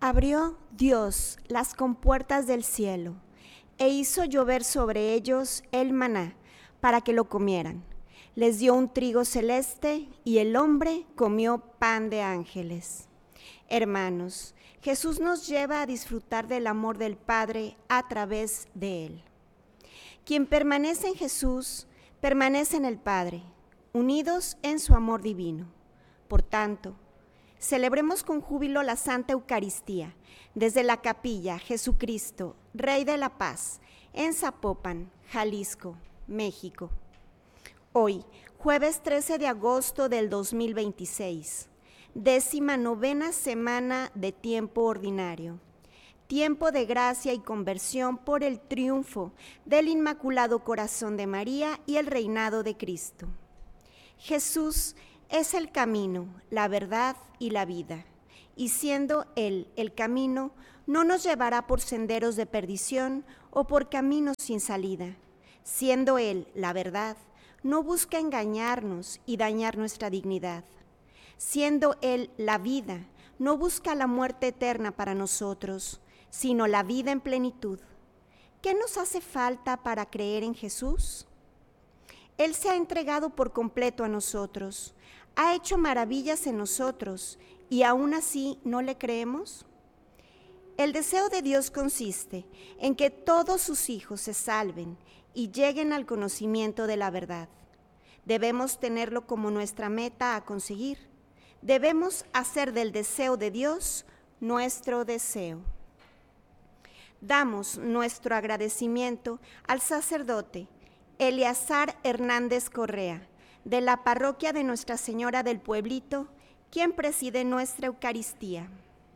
Abrió Dios las compuertas del cielo e hizo llover sobre ellos el maná para que lo comieran. Les dio un trigo celeste y el hombre comió pan de ángeles. Hermanos, Jesús nos lleva a disfrutar del amor del Padre a través de Él. Quien permanece en Jesús, permanece en el Padre, unidos en su amor divino. Por tanto, celebremos con júbilo la Santa Eucaristía desde la Capilla Jesucristo, Rey de la Paz, en Zapopan, Jalisco, México. Hoy, jueves 13 de agosto del 2026, 19ª semana de tiempo ordinario. Tiempo de gracia y conversión por el triunfo del Inmaculado Corazón de María y el reinado de Cristo. Jesús es el camino, la verdad y la vida, y siendo Él el camino, no nos llevará por senderos de perdición o por caminos sin salida. Siendo Él la verdad, no busca engañarnos y dañar nuestra dignidad. Siendo Él la vida, no busca la muerte eterna para nosotros, sino la vida en plenitud. ¿Qué nos hace falta para creer en Jesús? Él se ha entregado por completo a nosotros, ha hecho maravillas en nosotros y aún así no le creemos. El deseo de Dios consiste en que todos sus hijos se salven y lleguen al conocimiento de la verdad. Debemos tenerlo como nuestra meta a conseguir. Debemos hacer del deseo de Dios nuestro deseo. Damos nuestro agradecimiento al sacerdote Eleazar Hernández Correa, de la parroquia de Nuestra Señora del Pueblito, quien preside nuestra Eucaristía.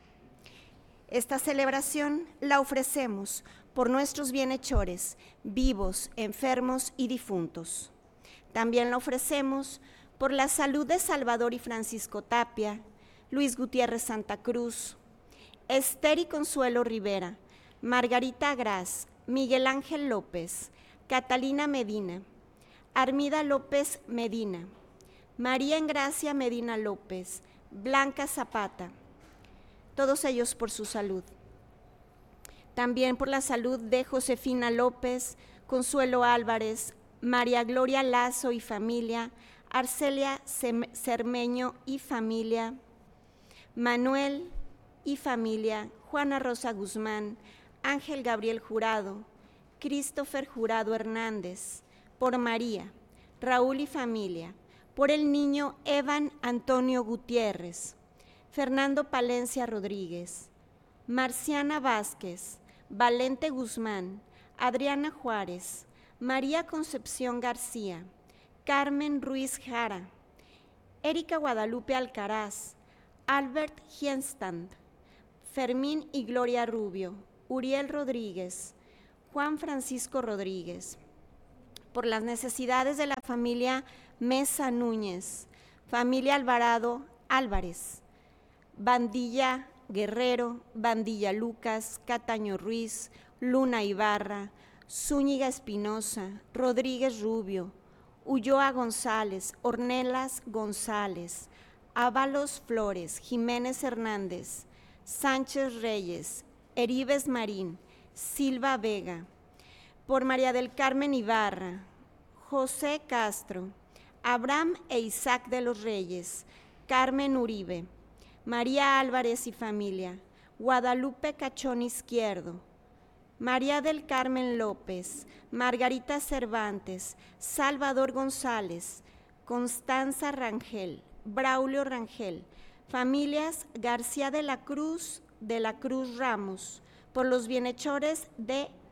Esta celebración la ofrecemos por nuestros bienhechores, vivos, enfermos y difuntos. También la ofrecemos por la salud de Salvador y Francisco Tapia, Luis Gutiérrez Santa Cruz, Esther y Consuelo Rivera, Margarita Graz, Miguel Ángel López, Catalina Medina, Armida López Medina, María Engracia Medina López, Blanca Zapata, todos ellos por su salud. También por la salud de Josefina López, Consuelo Álvarez, María Gloria Lazo y familia, Arcelia Cermeño y familia, Manuel y familia, Juana Rosa Guzmán, Ángel Gabriel Jurado, Christopher Jurado Hernández, por María, Raúl y familia, por el niño Evan Antonio Gutiérrez, Fernando Palencia Rodríguez, Marciana Vázquez, Valente Guzmán, Adriana Juárez, María Concepción García, Carmen Ruiz Jara, Erika Guadalupe Alcaraz, Albert Hienstand, Fermín y Gloria Rubio, Uriel Rodríguez, Juan Francisco Rodríguez, por las necesidades de la familia Mesa Núñez, familia Alvarado Álvarez, Bandilla Guerrero, Bandilla Lucas, Cataño Ruiz, Luna Ibarra, Zúñiga Espinosa, Rodríguez Rubio, Ulloa González, Ornelas González, Ábalos Flores, Jiménez Hernández, Sánchez Reyes, Heribes Marín, Silva Vega, por María del Carmen Ibarra, José Castro, Abraham e Isaac de los Reyes, Carmen Uribe, María Álvarez y familia, Guadalupe Cachón Izquierdo, María del Carmen López, Margarita Cervantes, Salvador González, Constanza Rangel, Braulio Rangel, familias García de la Cruz Ramos, por los bienhechores de